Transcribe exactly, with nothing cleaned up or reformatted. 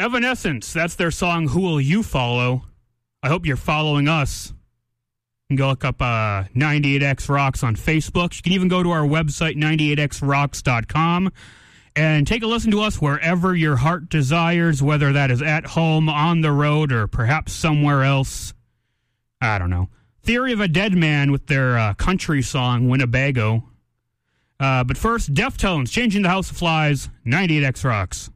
Evanescence, that's their song, Who Will You Follow? I hope you're following us. You can go look up uh, ninety-eight X Rocks on Facebook. You can even go to our website, ninety-eight x rocks dot com, and take a listen to us wherever your heart desires, whether that is at home, on the road, or perhaps somewhere else. I don't know. Theory of a Dead Man with their uh, country song, Winnebago. Uh, but first, Deftones, Changing the House of Flies, ninety-eight X Rocks.